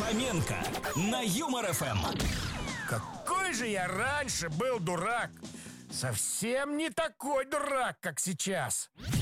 Фоменко на Юмор ФМ. Какой же я раньше был дурак! Совсем не такой дурак, как сейчас.